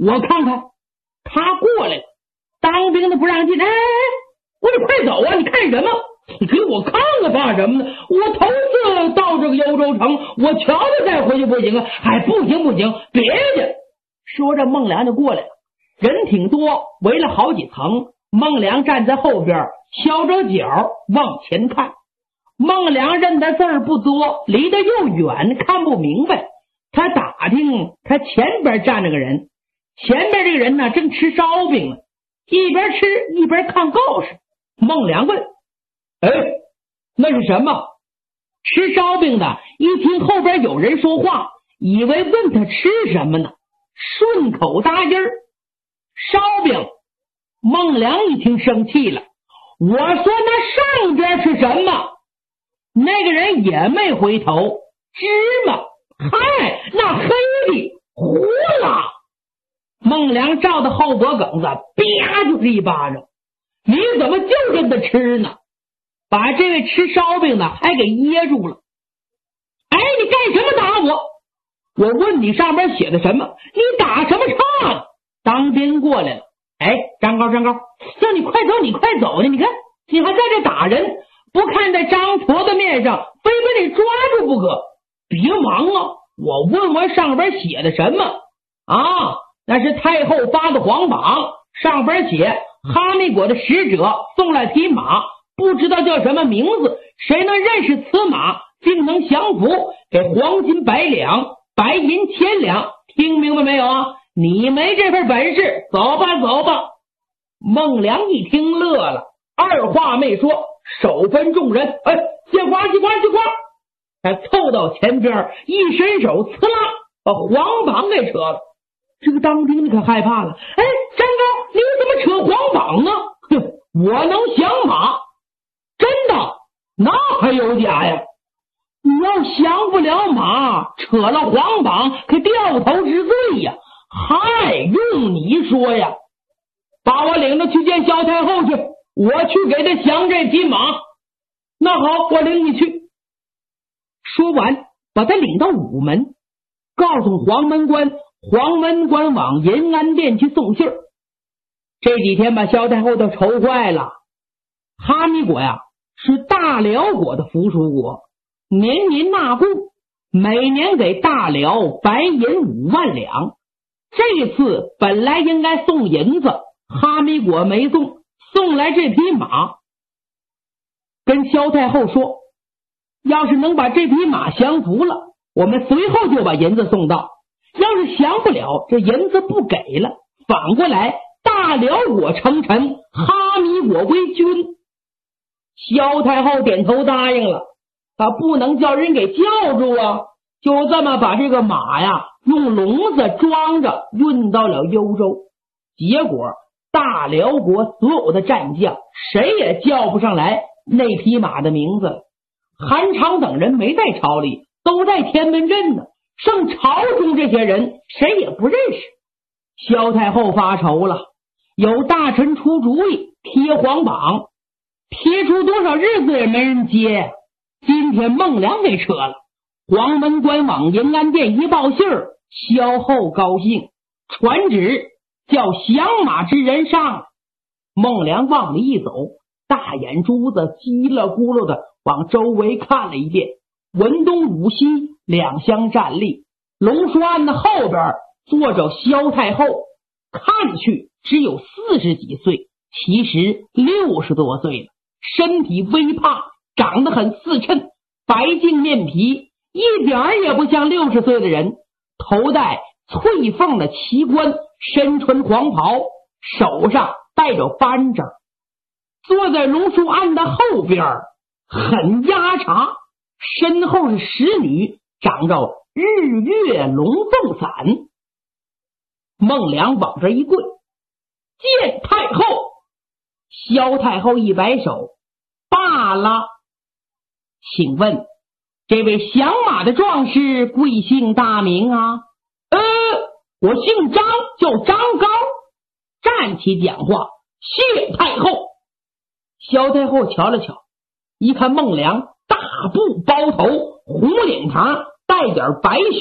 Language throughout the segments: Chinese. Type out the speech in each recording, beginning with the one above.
我看看。他过来了，当兵的不让进。哎，我说快走啊！你看什么？你给我看看怕什么呢？我头次到这个幽州城，我瞧瞧再回去不行啊？哎，不行，别去！说着，孟良就过来了，人挺多，围了好几层。孟良站在后边，翘着脚往前看。孟良认得字儿不多，离得又远，看不明白。他打听，他前边站着个人，前边这个人呢正吃烧饼呢，一边吃一边看告示。孟良问：“哎，那是什么？”吃烧饼的一听后边有人说话，以为问他吃什么呢，顺口答音儿：“烧饼。”孟良一听生气了，我说那上边是什么？那个人也没回头，芝麻。嗨，那黑的糊了。孟良照着后脖梗子啪就是一巴掌，你怎么就跟他吃呢？把这位吃烧饼的还给噎住了。哎，你干什么打我？我问你上边写的什么？你打什么岔？当兵过来了。哎，张高，让你快走呢！你看你还在这打人，不看在张婆的面上，非把你抓住不可。别忙啊，我问上边写的什么啊？那是太后发的皇榜，上边写哈密国的使者送来匹马，不知道叫什么名字，谁能认识此马，竟能降服，给黄金100两，白银1000两。听明白没有啊？你没这份本事，走吧。孟良一听乐了，二话没说，手分众人，哎，借花。他凑到前边，一伸手，呲啦，把皇榜给扯了。这个当兵的可害怕了，哎，张高，你怎么扯皇榜呢？哼，我能降马，真的，哪还有假呀？你要降不了马，扯了皇榜，可掉头之罪呀！嗨，用你说呀！把我领着去见萧太后去，我去给他降这匹马。那好，我领你去。说完，把他领到午门，告诉黄门官往延安殿去送信儿。这几天把萧太后都愁坏了。哈密国呀，是大辽国的附属国，年年纳贡，每年给大辽白银5万两。这次本来应该送银子，哈密国没送，送来这匹马。跟萧太后说，要是能把这匹马降服了，我们随后就把银子送到；要是降不了，这银子不给了，反过来大辽国称臣，哈密国为君。萧太后点头答应了，他不能叫人给叫住啊，就这么把这个马呀用笼子装着运到了幽州。结果大辽国所有的战将谁也叫不上来那匹马的名字。韩昌等人没在朝里，都在天门镇呢，剩朝中这些人谁也不认识。萧太后发愁了，有大臣出主意贴皇榜，贴出多少日子也没人接。今天孟良给撤了，黄门官往延安殿一报信儿，萧后高兴，传旨叫降马之人上。孟良往里一走，大眼珠子叽了咕噜的往周围看了一遍，文东武西两相站立，龙书案的后边坐着萧太后，看去只有40几岁，其实60多岁了，身体微胖，长得很似衬，白净面皮，一点也不像60岁的人，头戴翠凤的旗冠，身穿黄袍，手上戴着扳指，坐在龙书案的后边很压茶，身后是使女，长着日月龙凤伞。孟良往这一跪，见太后。萧太后一摆手，罢了。请问这位降马的壮士贵姓大名啊？我姓张，叫张高。站起讲话，谢太后。萧太后瞧了瞧，一看孟良大布包头，红领堂，带点白选，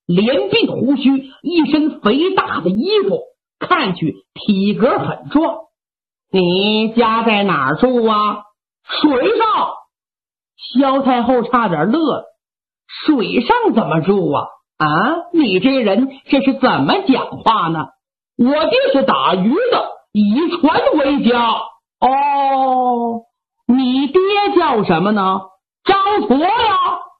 脸鬓胡须，一身肥大的衣服，看去体格很壮。你家在哪儿住啊？水上。萧太后差点乐了，水上怎么住啊？啊，你这人这是怎么讲话呢？我爹是打鱼的，以船为家。哦，你爹叫什么呢？张矬呀。